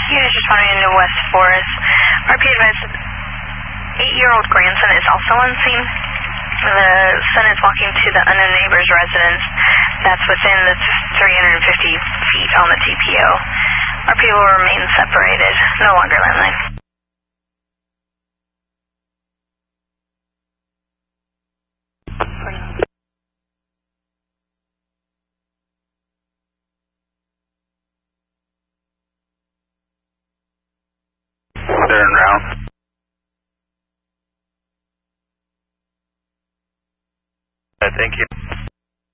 Unit responding into West Forest. RP advised 8-year-old grandson is also on scene. The son is walking to the unknown neighbor's residence that's within the 350 feet on the TPO. RP will remain separated, no longer landline. They're en route. Thank you.